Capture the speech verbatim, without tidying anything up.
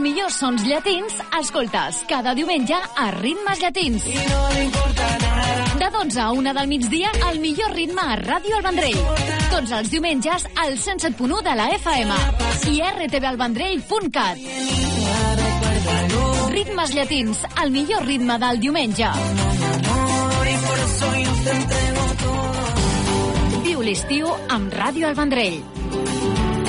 millors sons llatins, escoltes cada diumenge a Ritmes Llatins. De dotze a una del migdia, el millor ritme a Ràdio El Vendrell. Tots els diumenges al cent set punt u de la F M i r t v el vendrell punt cat. Ritmes Llatins, el millor ritme del diumenge. Viu l'estiu amb Ràdio El Vendrell.